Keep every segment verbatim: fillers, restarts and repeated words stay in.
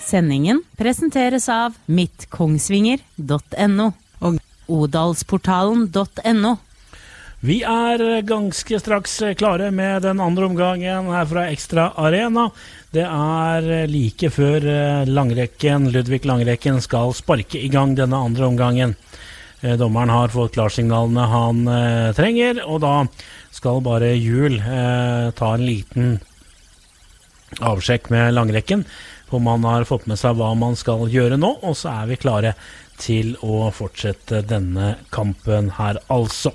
Sendingen presenteres av mittkongsvinger punktum no og odalsportalen punktum no. Vi er ganske straks klare med den andre omgangen her fra Ekstra Arena. Det er like før Langrekken, Ludvig Langrekken skal sparke i gang denne andre omgangen. Dommeren har fått klarsignalene han eh, trenger, og da skal bare Jul eh, ta en liten avsjekk med Langrekken, for man har fått med seg hva man skal gjøre nå, og så er vi klare til å fortsette denne kampen her altså.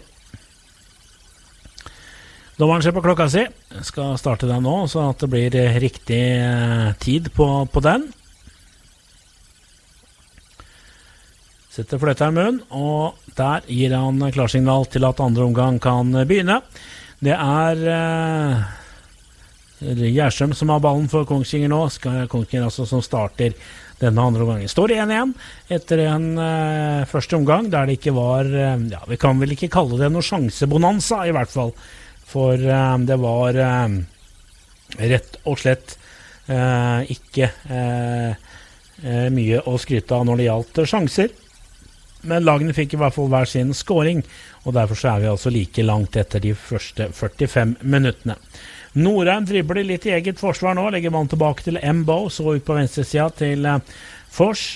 Dommeren ser på klokka si, skal starte den nå, så at det blir riktig tid på, på den. Setter fløyta i munnen, og der gir han klarsignal til at andre omgang kan begynne. Det er eh, Gjerstrøm som har ballen for Kongsvinger nå, skal Kongsvinger altså som starter denne andre omgangen. Står en igjen etter en eh, første omgang, der det ikke var, eh, ja, vi kan vel ikke kalle det noe sjansebonanza i hvert fall, for uh, det var uh, rett og slett uh, ikke uh, uh, mye å skryte av når det gjaldt sjanser. Men lagene fikk i hvert fall hver sin scoring, og derfor så er vi altså like langt etter de første førtifem minuttene. Norheim dribler litt i eget forsvar nå, legger man tilbake til Mbo, så ut på venstre siden til uh, Fors.